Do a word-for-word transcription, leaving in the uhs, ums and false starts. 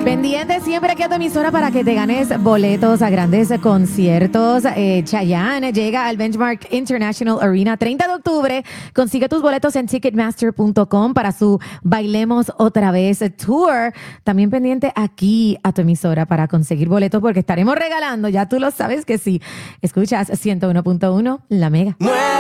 Pendiente siempre aquí a tu emisora para que te ganes boletos a grandes conciertos. Eh, Chayanne llega al Benchmark International Arena treinta de octubre. Consigue tus boletos en ticketmaster punto com para su Bailemos Otra Vez Tour. También pendiente aquí a tu emisora para conseguir boletos porque estaremos regalando, ya tú lo sabes que sí. Escuchas ciento uno punto uno La Mega.